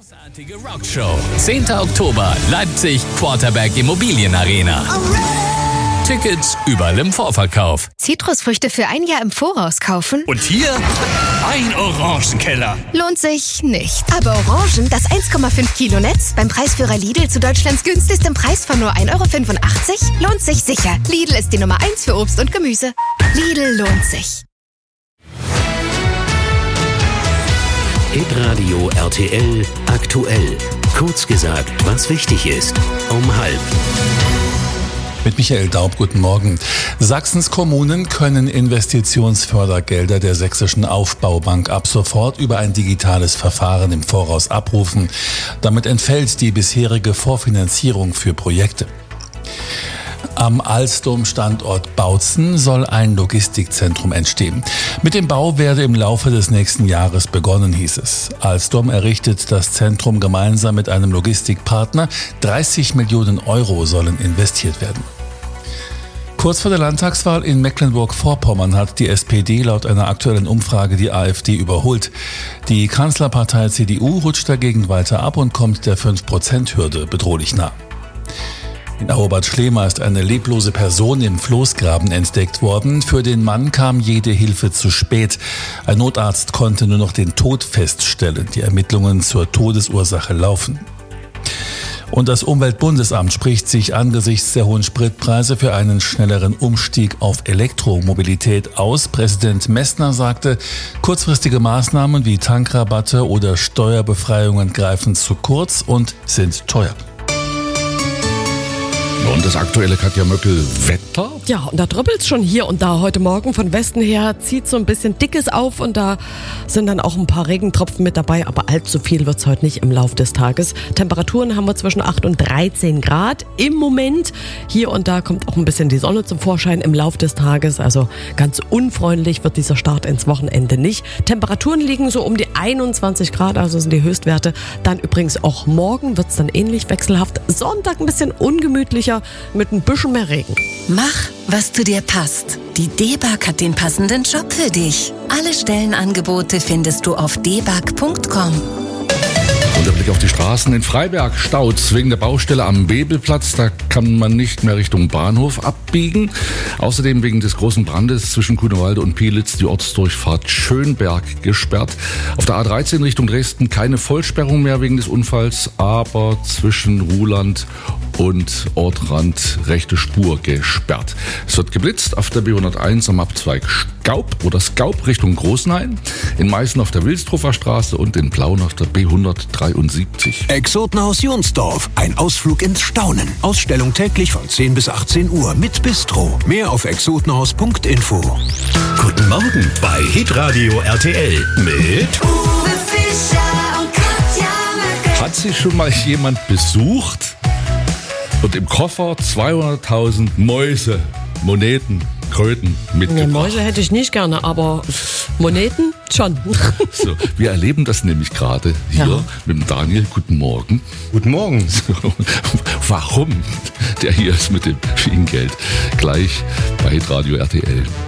Großartige Rockshow. 10. Oktober, Leipzig, Quarterberg Immobilienarena. Tickets überall im Vorverkauf. Zitrusfrüchte für ein Jahr im Voraus kaufen? Und hier ein Orangenkeller. Lohnt sich nicht. Aber Orangen, das 1,5 Kilo Netz, beim Preisführer Lidl zu Deutschlands günstigstem Preis von nur 1,85 €, lohnt sich sicher. Lidl ist die Nummer 1 für Obst und Gemüse. Lidl lohnt sich. Hitradio RTL aktuell. Kurz gesagt, was wichtig ist. Um 12:30. Mit Michael Daub, guten Morgen. Sachsens Kommunen können Investitionsfördergelder der Sächsischen Aufbaubank ab sofort über ein digitales Verfahren im Voraus abrufen. Damit entfällt die bisherige Vorfinanzierung für Projekte. Am Alstom-Standort Bautzen soll ein Logistikzentrum entstehen. Mit dem Bau werde im Laufe des nächsten Jahres begonnen, hieß es. Alstom errichtet das Zentrum gemeinsam mit einem Logistikpartner. 30 Millionen € sollen investiert werden. Kurz vor der Landtagswahl in Mecklenburg-Vorpommern hat die SPD laut einer aktuellen Umfrage die AfD überholt. Die Kanzlerpartei CDU rutscht dagegen weiter ab und kommt der 5%-Hürde bedrohlich nah. In Auerbad-Schlema ist eine leblose Person im Floßgraben entdeckt worden. Für den Mann kam jede Hilfe zu spät. Ein Notarzt konnte nur noch den Tod feststellen. Die Ermittlungen zur Todesursache laufen. Und das Umweltbundesamt spricht sich angesichts der hohen Spritpreise für einen schnelleren Umstieg auf Elektromobilität aus. Präsident Messner sagte, kurzfristige Maßnahmen wie Tankrabatte oder Steuerbefreiungen greifen zu kurz und sind teuer. Und das aktuelle Katja Möckel-Wetter? Ja, und da dribbelt's schon hier und da. Heute Morgen von Westen her zieht so ein bisschen Dickes auf und da sind dann auch ein paar Regentropfen mit dabei, aber allzu viel wird's heute nicht im Laufe des Tages. Temperaturen haben wir zwischen 8 und 13 Grad im Moment. Hier und da kommt auch ein bisschen die Sonne zum Vorschein im Laufe des Tages, also ganz unfreundlich wird dieser Start ins Wochenende nicht. Temperaturen liegen so um die 21 Grad, also sind die Höchstwerte. Dann übrigens auch morgen wird's dann ähnlich wechselhaft. Sonntag ein bisschen ungemütlicher mit ein bisschen mehr Regen. Mach, was zu dir passt. Die DEBAG hat den passenden Job für dich. Alle Stellenangebote findest du auf debag.com. Und der Blick auf die Straßen in Freiberg staut wegen der Baustelle am Bebelplatz. Da kann man nicht mehr Richtung Bahnhof abbiegen. Außerdem wegen des großen Brandes zwischen Grunewalde und Pielitz die Ortsdurchfahrt Schönberg gesperrt. Auf der A13 Richtung Dresden keine Vollsperrung mehr wegen des Unfalls, aber zwischen Ruhland und Ortrand rechte Spur gesperrt. Es wird geblitzt auf der B101 am Abzweig Skaub Richtung Großenhain, in Meißen auf der Wilsdruffer Straße und in Plauen auf der B173. Exotenhaus Jonsdorf, ein Ausflug ins Staunen. Ausstellung täglich von 10 bis 18 Uhr mit Bistro. Mehr auf exotenhaus.info. Guten Morgen bei Hitradio RTL mit Uwe Fischer und Katja Möckel. Hat sich schon mal jemand besucht und im Koffer 200.000 Mäuse, Moneten, Kröten mitgebracht? Ne, Mäuse hätte ich nicht gerne, aber Moneten schon. So, wir erleben das nämlich gerade hier mit dem Daniel. Guten Morgen. Guten Morgen. So, warum der hier ist mit dem vielen Geld? Gleich bei Hitradio RTL.